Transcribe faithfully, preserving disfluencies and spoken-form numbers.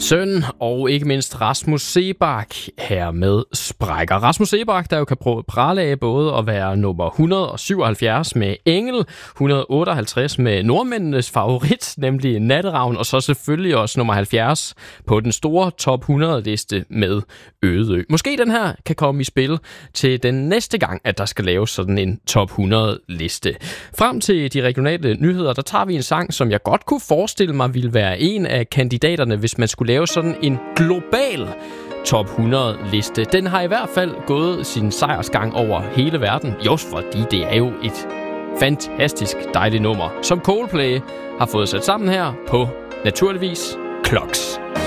Søn og ikke mindst Rasmus Seebach her med Sprækker. Rasmus Seebach, der jo kan prale af både at være nummer et hundrede og syvoghalvfjerds med Engel, et hundrede og otteoghalvtreds med nordmændenes favorit, nemlig Natteravn, og så selvfølgelig også nummer halvfjerds på den store top hundrede-liste med Ødeø. Måske den her kan komme i spil til den næste gang, at der skal laves sådan en top hundrede-liste. Frem til de regionale nyheder, der tager vi en sang, som jeg godt kunne forestille mig ville være en af kandidaterne, hvis man skulle lave sådan en global top hundrede-liste. Den har i hvert fald gået sin sejrsgang over hele verden, just fordi det er jo et fantastisk dejligt nummer, som Coldplay har fået sat sammen her på naturligvis Clocks.